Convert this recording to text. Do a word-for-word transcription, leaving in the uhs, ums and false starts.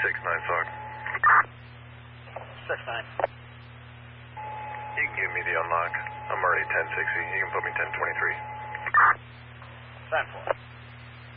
six nine, Sark. six nine. You can give me the unlock. I'm already ten sixty. You can put me ten twenty-three. ten four.